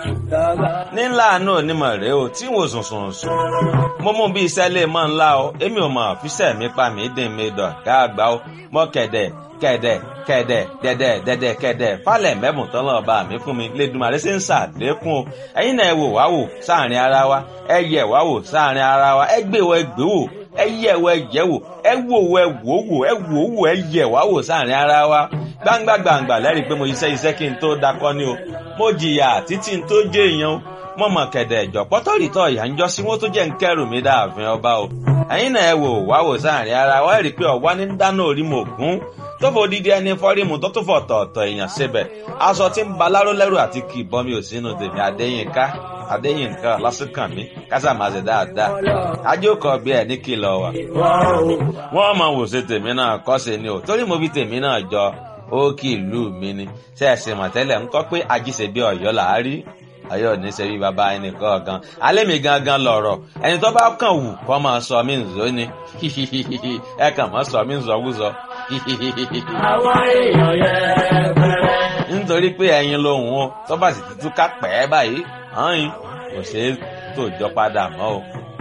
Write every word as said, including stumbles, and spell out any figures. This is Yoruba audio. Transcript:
nílà àánú onímọ̀ rèé o tí wò sùn sùn sùn mo mú bí iṣẹ́ lè mọ́ ńlá o èmi ò mọ̀ fíṣẹ́ mi pa mí dín mi dọ̀ káàgbá o mọ́ kẹ̀dẹ̀ kẹ̀dẹ̀ kẹ̀dẹ̀ dẹ̀dẹ̀ dẹ̀dẹ̀ kẹ̀dẹ̀ falẹ̀ mẹ́bùn tán lọ́ọ́ bá mi fún mi lẹ́dùnmarè ṣe ń ṣàlékún o ẹ̀yin náà ẹ wò wá wò sáàrin ara wa ẹ yẹ̀ wá wò sáàrin ara wa ẹ gbé wọ ẹ gbé wò ẹ yẹ̀ wọ ẹ yẹ̀ wò ẹ wò wọ ẹ wò wò ẹ wò wò ẹ yẹ̀ wá wò sáàrin ara wa gbangba gbangba lẹ́rìí pé mo iṣẹ́ iṣẹ́ kí n tó dakọ́ ni o mo jìyà títí n tó jẹ́ èèyàn o mo mọ̀ kẹ̀dẹ̀ ìjọ pọ́tọ́rìtọ́ ìyá ń jọ sí wọ́n tó jẹ́ ń kẹ́rù mi dáàfin ọba o ẹ̀yin náà ẹ wò wá wò sáàrin ara wa ẹ rí i pé ọ̀wá ní dáná orí mo gún tó fò dídí ẹni fọ́rímù tó tún fọ̀ tọ̀ọ̀tọ̀ èèyàn síbẹ̀ aṣọ tí ń ba láró lẹ́rù àti kì í bọ́ mi ò sínú tèmi Adéyínká Adéyínká lásìkàn mi kásà máa ṣe dáadáa ajókòó bí ẹ ní kìlọ̀ wà. wọ́n mọ̀ wò ṣe tèmi náà kọ́ ṣe ni o torí mo fi tèmi náà jọ ó kì í lù mí ni ṣe é ṣe mọ̀tẹ́lẹ̀ ń kọ́ pé ajíṣe bí Ọ̀yọ́ là á rí Ọ̀yọ́ ní ṣe bí bàbá ẹnì kọ̀ọ̀kan alẹ́ mi gangan lọ̀rọ̀ ẹni tó bá kàn wù kọ́ máa sọ mí nzó ni ẹ kàn máa sọ mí nzọ́wúzọ́ àwọn èèyàn yẹn bẹ̀rẹ̀. nítorí pé ẹyin lòun o tó bá sì túká pẹ́ báyìí hàn yín kò ṣeé tòjọ́ padà mọ́ o.